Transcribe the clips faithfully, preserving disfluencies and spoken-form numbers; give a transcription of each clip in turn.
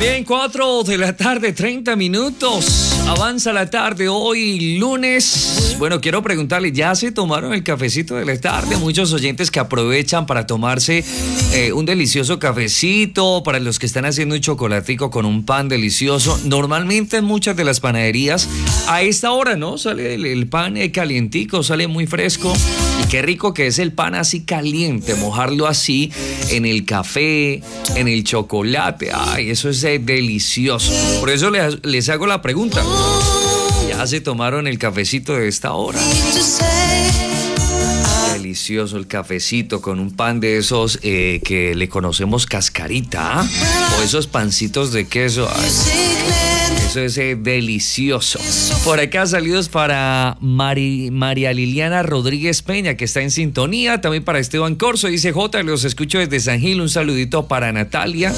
Bien, cuatro de la tarde, treinta minutos. Avanza la tarde hoy, lunes. Bueno, quiero preguntarle, ¿ya se tomaron el cafecito de la tarde? Muchos oyentes que aprovechan para tomarse eh, un delicioso cafecito, para los que están haciendo un chocolatico con un pan delicioso. Normalmente en muchas de las panaderías, a esta hora, ¿no? Sale el, el pan eh, calientico, sale muy fresco. Y qué rico que es el pan así caliente, mojarlo así en el café, en el chocolate. Ay, eso es eh, delicioso. Por eso les, les hago la pregunta. ¿Ya se tomaron el cafecito de esta hora? Delicioso el cafecito con un pan de esos eh, que le conocemos cascarita, ¿ah? O esos pancitos de queso. Ay, eso es eh, delicioso. Por acá saludos para Mari, María Liliana Rodríguez Peña, que está en sintonía. También para Esteban Corso, dice J, los escucho desde San Gil. Un saludito para Natalia.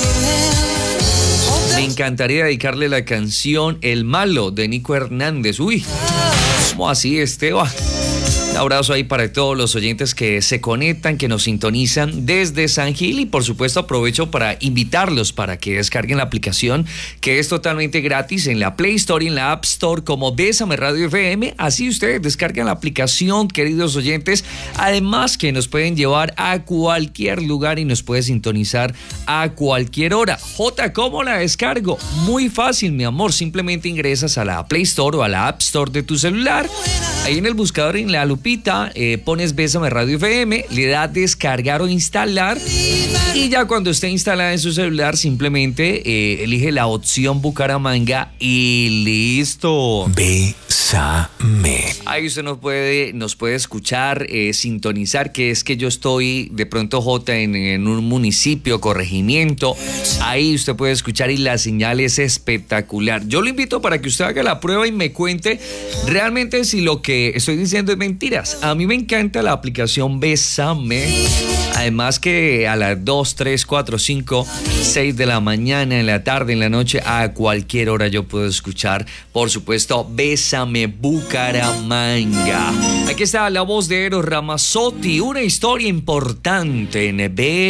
Me encantaría dedicarle la canción El Malo de Nico Hernández. Uy, ¿cómo así, Esteban? Un abrazo ahí para todos los oyentes que se conectan, que nos sintonizan desde San Gil, y por supuesto aprovecho para invitarlos para que descarguen la aplicación, que es totalmente gratis en la Play Store y en la App Store como Bésame Radio F M. Así ustedes descargan la aplicación, queridos oyentes, además que nos pueden llevar a cualquier lugar y nos puede sintonizar a cualquier hora. J, ¿cómo la descargo? Muy fácil, mi amor, simplemente ingresas a la Play Store o a la App Store de tu celular, ahí en el buscador, en la lupita, Eh, pones Bésame Radio F M, le das descargar o instalar, y ya cuando esté instalada en su celular simplemente eh, elige la opción Bucaramanga y listo. Bésame. Ahí usted nos puede, nos puede escuchar, eh, sintonizar, que es que yo estoy de pronto, J, en, en un municipio, corregimiento. Ahí usted puede escuchar y la señal es espectacular. Yo lo invito para que usted haga la prueba y me cuente realmente si lo que estoy diciendo es mentira. A mí me encanta la aplicación Bésame. Además que a las dos, tres, cuatro, cinco, seis de la mañana, en la tarde, en la noche, a cualquier hora yo puedo escuchar, por supuesto, Bésame Bucaramanga. Aquí está la voz de Eros Ramazzotti, una historia importante en B.